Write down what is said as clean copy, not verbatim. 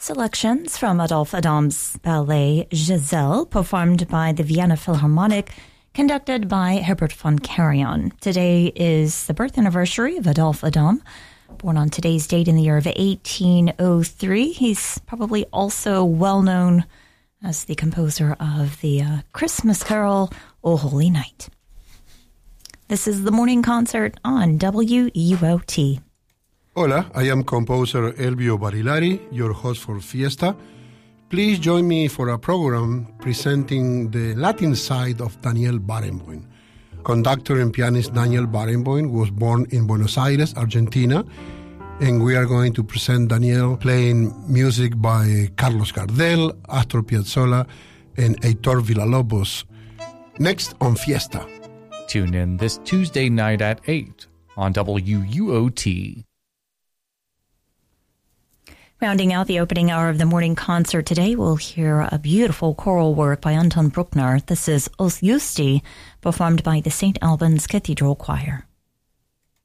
Selections from Adolphe Adam's ballet Giselle, performed by the Vienna Philharmonic, conducted by Herbert von Karajan. Today is the birth anniversary of Adolphe Adam. Born on today's date in the year of 1803, he's probably also well known as the composer of the Christmas carol, O Holy Night. This is the morning concert on WUOT. Hola, I am composer Elvio Barilari, your host for Fiesta. Please join me for a program presenting the Latin side of Daniel Barenboim. Conductor and pianist Daniel Barenboim was born in Buenos Aires, Argentina, and we are going to present Daniel playing music by Carlos Gardel, Astor Piazzolla, and Heitor Villa-Lobos. Next on Fiesta. Tune in this Tuesday night at 8 on WUOT. Rounding out the opening hour of the morning concert today, we'll hear a beautiful choral work by Anton Bruckner. This is Os Justi, performed by the St. Albans Cathedral Choir.